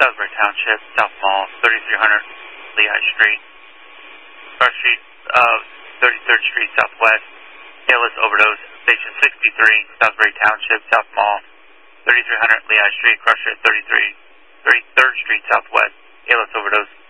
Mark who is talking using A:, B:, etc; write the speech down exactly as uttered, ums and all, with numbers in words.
A: Salisbury Township, South Mall, thirty-three hundred Lehigh Street. Cross Street, uh, thirty-third Street, Southwest. A L S overdose. Station sixty-three, Salisbury Township, South Mall, thirty-three hundred Lehigh Street. Cross Street, thirty-three, thirty-third Street, Southwest. A L S overdose.